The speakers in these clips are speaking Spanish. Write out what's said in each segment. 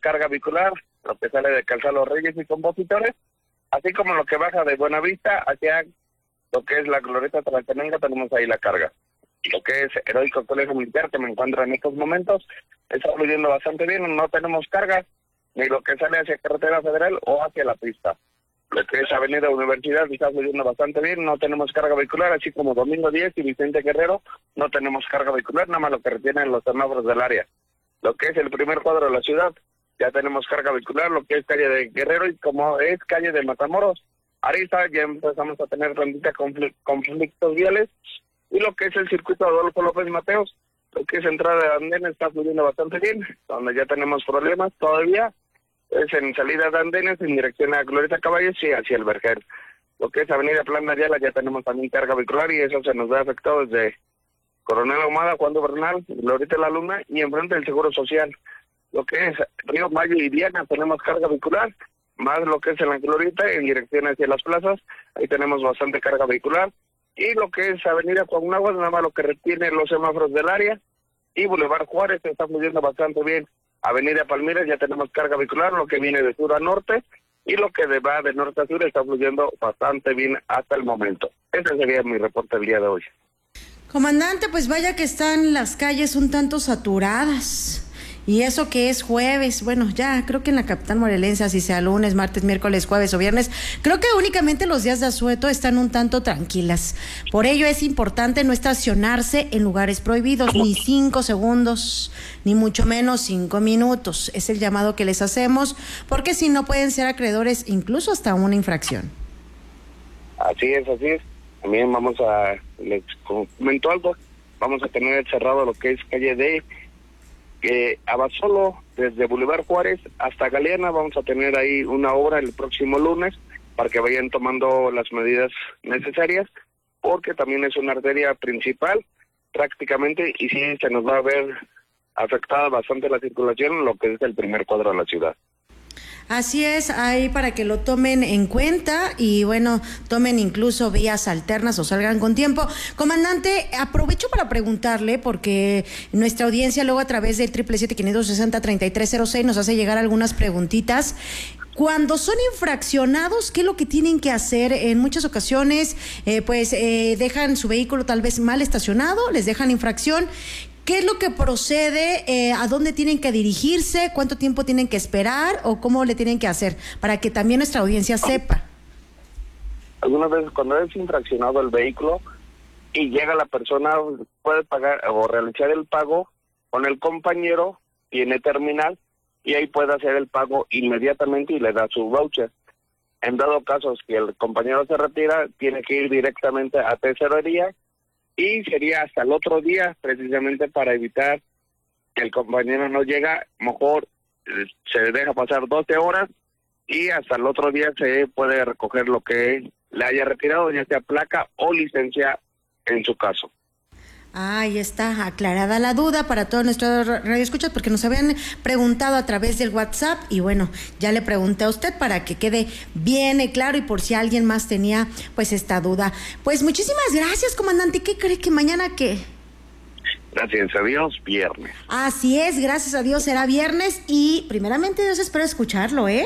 carga vehicular, lo que sale de Calzada Los Reyes y Compositores, así como lo que baja de Buenavista hacia lo que es la Glorieta Tlaltenango, tenemos ahí la carga. Lo que es Heroico Colegio Militar, que me encuentro en estos momentos, está fluyendo bastante bien, no tenemos carga, ni lo que sale hacia Carretera Federal o hacia la pista. Lo que es Avenida Universidad está fluyendo bastante bien, no tenemos carga vehicular, así como Domingo 10 y Vicente Guerrero, no tenemos carga vehicular, nada más lo que retienen los semáforos del área. Lo que es el primer cuadro de la ciudad, ya tenemos carga vehicular, lo que es calle de Guerrero y como es calle de Matamoros, Ariza, ya empezamos a tener tantita conflictos viales, y lo que es el circuito Adolfo López Mateos, lo que es entrada de andenes está fluyendo bastante bien, donde ya tenemos problemas todavía, es en salida de andenes en dirección a Glorieta Caballos y hacia el Vergel. Lo que es Avenida Plan de Ayala ya tenemos también carga vehicular y eso se nos ve afectado desde Coronel Ahumada, Juan Bernal, Glorieta La Luna y enfrente del Seguro Social. Lo que es Río Mayo y Diana tenemos carga vehicular, más lo que es en la Glorieta en dirección hacia las plazas, ahí tenemos bastante carga vehicular. Y lo que es Avenida Coahuila, nada más lo que retiene los semáforos del área, y Boulevard Juárez está fluyendo bastante bien. Avenida Palmira ya tenemos carga vehicular, lo que viene de sur a norte, y lo que va de norte a sur está fluyendo bastante bien hasta el momento. Ese sería mi reporte del día de hoy. Comandante, pues vaya que están las calles un tanto saturadas. Y eso que es jueves, bueno, ya creo que en la capital morelense, así sea lunes, martes, miércoles, jueves o viernes, creo que únicamente los días de asueto están un tanto tranquilas. Por ello es importante no estacionarse en lugares prohibidos, ni 5 segundos, ni mucho menos 5 minutos. Es el llamado que les hacemos, porque si no pueden ser acreedores incluso hasta una infracción. Así es. También les comento algo, vamos a tener cerrado lo que es calle de Abasolo, desde Boulevard Juárez hasta Galeana, vamos a tener ahí una obra el próximo lunes para que vayan tomando las medidas necesarias, porque también es una arteria principal prácticamente y sí se nos va a ver afectada bastante la circulación, lo que es el primer cuadro de la ciudad. Así es, ahí para que lo tomen en cuenta y bueno, tomen incluso vías alternas o salgan con tiempo. Comandante, aprovecho para preguntarle, porque nuestra audiencia luego a través del 777-560-3306 nos hace llegar algunas preguntitas. Cuando son infraccionados, ¿qué es lo que tienen que hacer? En muchas ocasiones, dejan su vehículo tal vez mal estacionado, les dejan infracción. ¿Qué es lo que procede? ¿A dónde tienen que dirigirse? ¿Cuánto tiempo tienen que esperar? ¿O cómo le tienen que hacer? Para que también nuestra audiencia sepa. Algunas veces cuando es infraccionado el vehículo y llega la persona, puede pagar o realizar el pago con el compañero, tiene terminal y ahí puede hacer el pago inmediatamente y le da su voucher. En dado caso, si el compañero se retira, tiene que ir directamente a tesorería y sería hasta el otro día, precisamente para evitar que el compañero no llega, mejor se deja pasar 12 horas y hasta el otro día se puede recoger lo que le haya retirado, ya sea placa o licencia en su caso. Ahí está aclarada la duda para todos nuestros radioescuchas, porque nos habían preguntado a través del WhatsApp y bueno, ya le pregunté a usted para que quede bien claro y por si alguien más tenía pues esta duda. Pues muchísimas gracias, comandante. ¿Qué cree que mañana qué? Gracias a Dios, viernes. Así es, gracias a Dios será viernes y primeramente Dios espero escucharlo, ¿eh?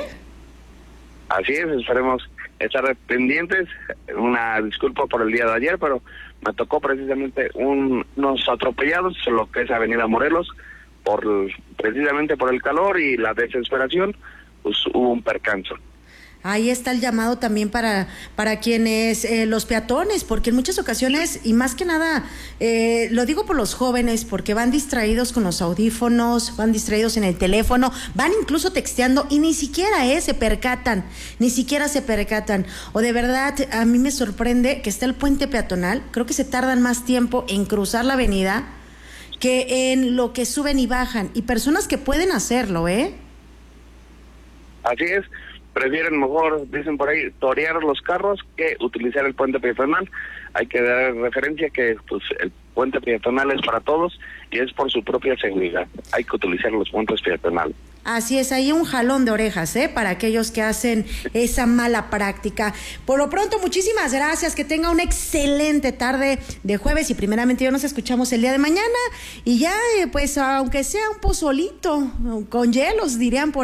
Así es, esperemos estar pendientes. Una disculpa por el día de ayer, pero me tocó precisamente unos atropellados, lo que es Avenida Morelos, precisamente por el calor y la desesperación, pues hubo un percance. Ahí está el llamado también para quienes, los peatones, porque en muchas ocasiones, y más que nada, lo digo por los jóvenes, porque van distraídos con los audífonos, van distraídos en el teléfono, van incluso texteando y ni siquiera se percatan. O de verdad, a mí me sorprende que está el puente peatonal, creo que se tardan más tiempo en cruzar la avenida que en lo que suben y bajan, y personas que pueden hacerlo, Así es. Prefieren mejor, dicen por ahí, torear los carros que utilizar el puente peatonal. Hay que dar referencia que pues el puente peatonal es para todos y es por su propia seguridad. Hay que utilizar los puentes peatonales. Así es, ahí un jalón de orejas, para aquellos que hacen esa mala práctica. Por lo pronto, muchísimas gracias, que tenga una excelente tarde de jueves y primeramente ya nos escuchamos el día de mañana y ya, pues aunque sea un pozolito con hielos, dirían por